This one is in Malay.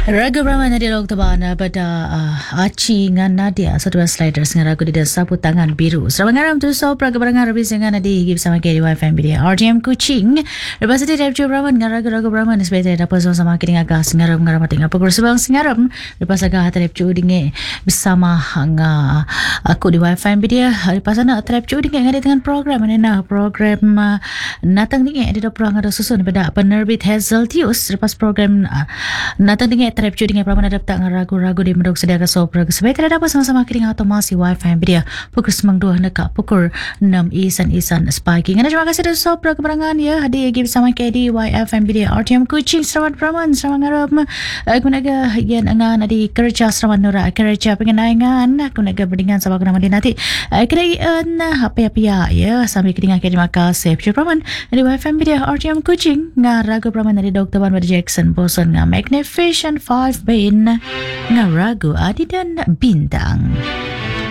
Raga Brahman na dialog tabana pada Aci ngan Nadia satu sliders ngan ragu di sapu tangan biru. Selamat ngaram tu so praga barangan rabis ngan Nadia gib sama ke WiFi media RTM Kuching. Lepas itu Raga Brahman ngan raga Brahman sebagai dapat sama kini agak singaram ngaram tinggal pukul sebang singaram. Lepas agak terap cudinge bersama nga aku di WiFi media. Lepas sana terap cudinge ngade dengan program mana program natang dinge di dapur ngada susun pada penerbit Hazel Tius. Lepas program natang dinge terap cudinge praman ada tak ragu-ragu di menduk sedia ke sopra sebagai tidak dapat sama-sama kini otomasi WiFi media pukul semang 2 neka pukul 6 isan pagi. Ngana terima kasih dah sopra keberangan ya hadir lagi bersama KD YFM media RTM Kuching. Selamat praman selamat ngarap gunaga yan angan di kerja selamat nura kerja pengenaingan gunaga berdingan sama guna mandi nanti kerajaan apa ya sambil kini terima kasih praman di YFM media RTM Kuching ngaragu praman dari Dr. Ban Jackson bosan Magnificent 5 Bain ngaragu Adi dan Bintang.